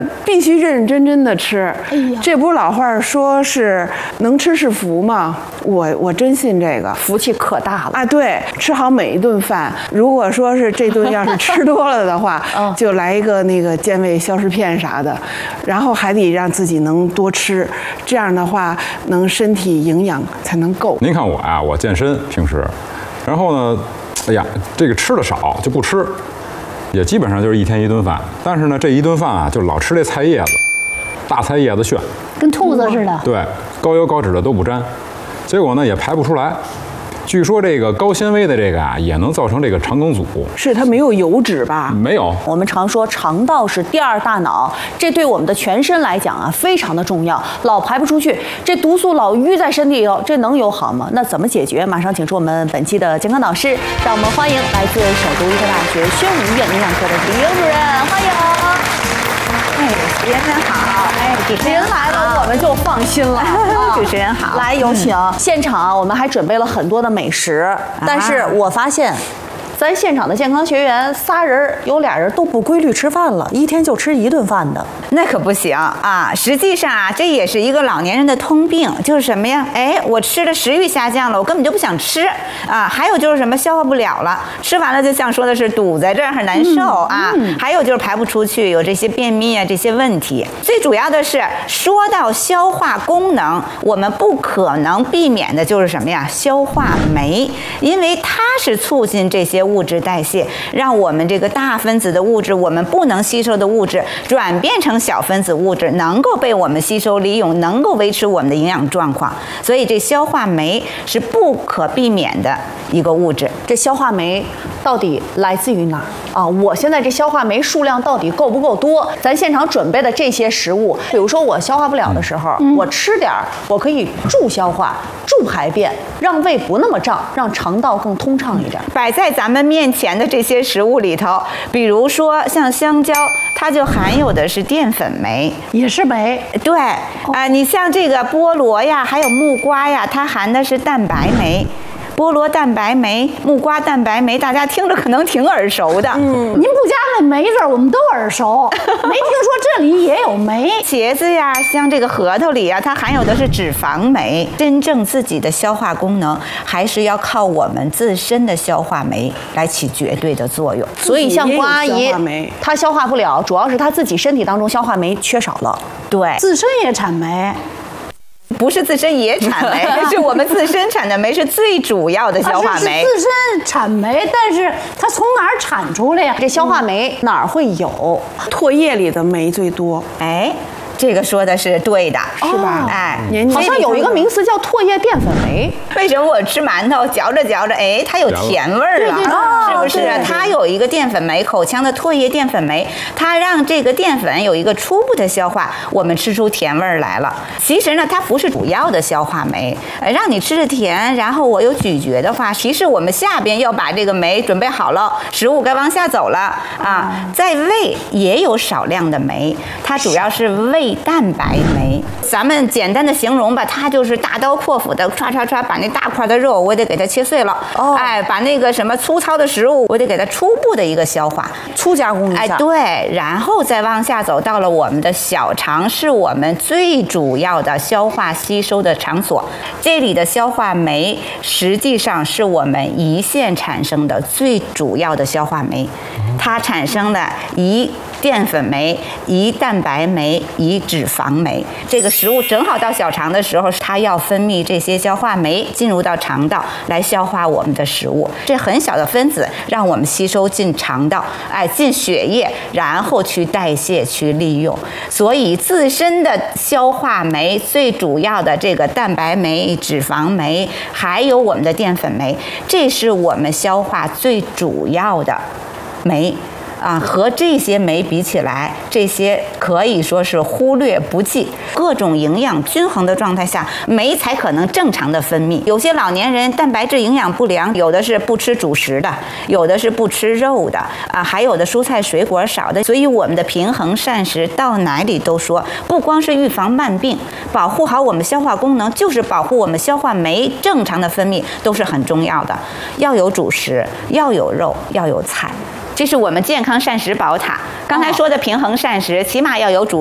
必须认认真真的吃。 哎呀， 这不是老话说是能吃是福吗？我真信这个， 福气可大了啊！对，吃好每一顿饭。如果说是这顿要是吃多了的话，就来一个那个健胃消食片啥的，然后还得让自己能多吃，这样的话能身体营养才能够。 您看我啊，我健身平时，然后呢，哎呀，这个吃的少就不吃。也基本上就是1天1顿饭，但是呢，这一顿饭啊，就老吃这菜叶子，大菜叶子炫， 跟兔子似的。 对，高油高脂的都不沾，结果呢也排不出来。据说这个高纤维的这个啊，也能造成这个肠梗阻。 是它没有油脂吧？ 没有。 我们常说肠道是第2大脑，这对我们的全身来讲啊，非常的重要。老排不出去，这毒素老淤在身体里头，这能有好吗？那怎么解决？马上请出我们本期的健康导师，让我们欢迎来自首都医科大学宣武医院营养科的李英主任，欢迎。 主持人好，主持您人来了，我们就放心了。 主持人好， 来有请。现场我们还准备了很多的美食，但是我发现，咱现场的健康学员仨人有2人都不规律吃饭了，1天就吃1顿饭的。 那可不行啊！实际上啊，这也是一个老年人的通病，就是什么呀？我吃的食欲下降了，我根本就不想吃啊。还有就是什么消化不了了，吃完了就像说的是堵在这儿很难受啊。还有就是排不出去，有这些便秘啊这些问题。最主要的是说到消化功能，我们不可能避免的就是什么呀？消化酶，因为它是促进这些物质代谢，让我们这个大分子的物质，我们不能吸收的物质，转变成小分子物质，能够被我们吸收利用，能够维持我们的营养状况。所以这消化酶是不可避免的一个物质。 这消化酶到底来自于哪儿啊？我现在这消化酶数量到底够不够多？咱现场准备的这些食物，比如说我消化不了的时候，我吃点儿，我可以助消化、助排便，让胃不那么胀，让肠道更通畅一点。 摆在咱们面前的这些食物里头，比如说像香蕉，它就含有的是淀粉酶， 也是酶。 对你像这个菠萝呀，还有木瓜呀，它含的是蛋白酶。菠萝蛋白酶、木瓜蛋白酶，大家听着可能挺耳熟的。 您不加那酶字，我们都耳熟，没听说这里也有酶。 茄子呀，像这个核桃里呀，它含有的是脂肪酶。真正自己的消化功能，还是要靠我们自身的消化酶来起绝对的作用。 所以像郭阿姨，她消化不了，主要是她自己身体当中消化酶缺少了。 对， 自身也产酶。 不是自身也产酶，是我们自身产的酶是最主要的消化酶。 是自身产酶，但是它从哪儿产出来呀？ 这消化酶哪儿会有？ 唾液里的酶最多。 这个说的是对的， 是吧？ 好像有一个名词叫唾液淀粉酶。 为什么我吃馒头嚼着嚼着，它有甜味儿了？是不是？它有一个淀粉酶，口腔的唾液淀粉酶，它让这个淀粉有一个初步的消化，我们吃出甜味儿来了。其实呢，它不是主要的消化酶，让你吃着甜，然后我有咀嚼的话，其实我们下边要把这个酶准备好了，食物该往下走了啊。在胃也有少量的酶，它主要是胃蛋白酶。咱们简单的形容吧，它就是大刀阔斧的唰唰唰把那大块的肉我得给它切碎了，把那个什么粗糙的食物我得给它初步的一个消化， 粗加工一下， 对，然后再往下走到了我们的小肠，是我们最主要的消化吸收的场所。这里的消化酶实际上是我们胰腺产生的最主要的消化酶，它产生了胰淀粉酶、胰蛋白酶、胰脂肪酶。这个食物正好到小肠的时候，它要分泌这些消化酶进入到肠道来消化我们的食物。这很小的分子让我们吸收进肠道，进血液，然后去代谢去利用。所以自身的消化酶最主要的这个蛋白酶、脂肪酶，还有我们的淀粉酶，这是我们消化最主要的酶。和这些酶比起来，这些可以说是忽略不计。各种营养均衡的状态下，酶才可能正常的分泌。有些老年人蛋白质营养不良，有的是不吃主食的，有的是不吃肉的还有的蔬菜水果少的。所以我们的平衡膳食到哪里都说，不光是预防慢病，保护好我们消化功能，就是保护我们消化酶正常的分泌，都是很重要的。要有主食，要有肉，要有菜。 这是我们健康膳食宝塔。刚才说的平衡膳食，起码要有主